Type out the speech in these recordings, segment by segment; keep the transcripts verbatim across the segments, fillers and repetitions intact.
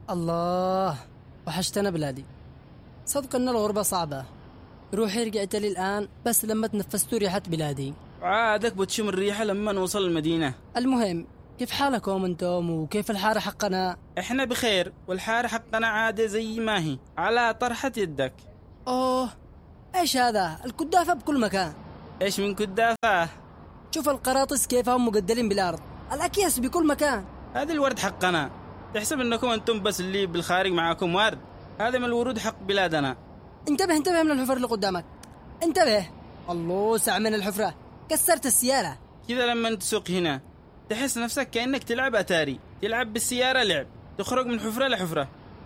الله، وحشتنا بلادي. صدق ان الغربة صعبة. روحي رجعت لي الآن بس لما تنفست ريحة بلادي. عادك بتشم الريحة لما نوصل المدينة. المهم، كيف حالكم انتم وكيف الحارة حقنا؟ احنا بخير، والحارة حقنا عادة زي ما هي على طرحة يدك. اوه، ايش هذا؟ الكدافة بكل مكان. ايش من كدافة؟ شوف القراطس كيفهم مقدلين بالارض، الاكياس بكل مكان. هذا الورد حقنا. تحسب انكم انتم بس اللي بالخارج معاكم ورد؟ هذا من الورود حق بلادنا. انتبه انتبه من الحفر اللي قدامك، انتبه. الله، سع من الحفرة، كسرت السيارة. كذا لما تسوق هنا تحس نفسك كأنك تلعب أتاري، تلعب بالسيارة لعب، تخرج من حفرة لحفرة.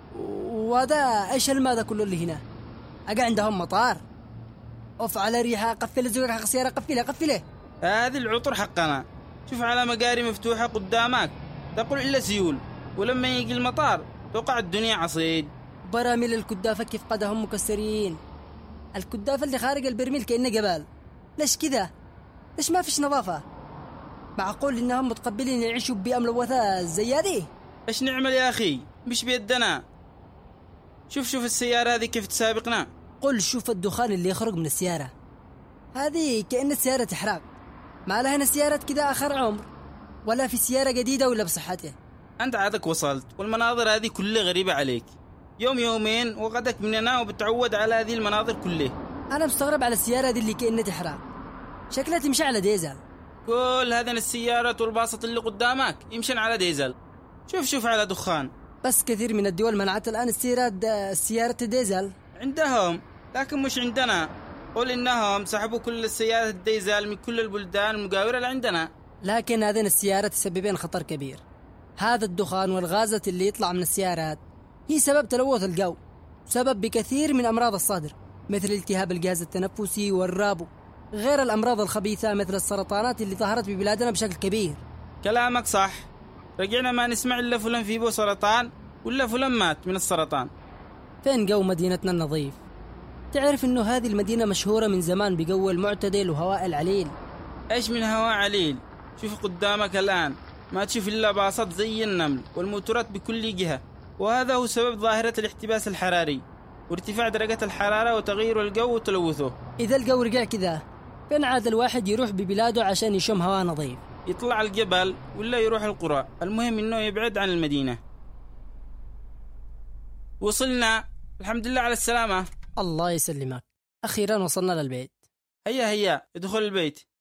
وهذا ايش الماذا كله اللي هنا؟ اقع عندهم مطار. اوف على ريحة، قفل الزجاج حق السيارة، قفله قفله. هذه العطر حقنا. شوف على مقاري مفتوحة قدامك تقول إلا سيول، ولما يجي المطار توقع الدنيا عصيد. براميل الكدافة كيف قدهم مكسرين. الكدافة اللي خارج البرميل كأنه جبال. ليش كذا؟ ليش ما فيش نظافة؟ معقول إنهم متقبلين يعيشوا ببيئة ملوثة زي هذه؟ إيش نعمل يا أخي؟ مش بيدنا. شوف شوف السيارة هذه كيف تسابقنا. قل شوف الدخان اللي يخرج من السيارة هذه، كأن السيارة إحراق. ما لها هنا سيارة كذا آخر عمر، ولا في سيارة جديدة ولا بصحته. أنت عادك وصلت، والمناظر هذه كلها غريبة عليك. يوم يومين وغدك مننا وبتعود على هذه المناظر كلها. أنا مستغرب على السيارة دي اللي كأنها تحرق، شكلها تمشي على ديزل. كل هذه السيارات والباصات اللي قدامك يمشن على ديزل. شوف شوف على دخان. بس كثير من الدول منعت الآن استيراد السيارة الديزل. عندهم لكن مش عندنا. قول إنهم سحبوا كل السيارات الديزل من كل البلدان المجاورة لعندنا. لكن هذين السيارات تسببين خطر كبير. هذا الدخان والغازات اللي يطلع من السيارات هي سبب تلوث الجو، سبب بكثير من أمراض الصدر مثل التهاب الجهاز التنفسي والربو، غير الأمراض الخبيثة مثل السرطانات اللي ظهرت ببلادنا بشكل كبير. كلامك صح. رجعنا ما نسمع إلا فلان فيه بو سرطان ولا فلان مات من السرطان. فين جو مدينتنا النظيف؟ تعرف إنه هذه المدينة مشهورة من زمان بجو المعتدل وهواء العليل. إيش من هواء عليل؟ شوف قدامك الآن ما تشوف إلا باصات زي النمل والموتورات بكل جهة، وهذا هو سبب ظاهرة الاحتباس الحراري وارتفاع درجة الحرارة وتغير الجو وتلوثه. إذا الجو رجع كذا، فين عاد الواحد يروح ببلاده عشان يشم هواء نظيف؟ يطلع الجبل ولا يروح القرى، المهم إنه يبعد عن المدينة. وصلنا، الحمد لله على السلامة. الله يسلمك، أخيرا وصلنا للبيت. هيا هيا ادخل البيت.